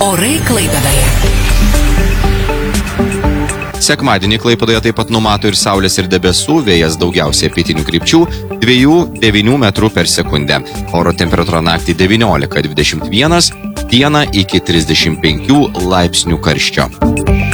Orai Klaipėdoje. Sekmadienį Klaipėdoje taip pat numato ir saulės ir debesų, vėjas daugiausiai pietinių krypčių 2–9 metrų per sekundę. Oro temperatūra naktį 19–21, dieną iki 35 laipsnių karščio.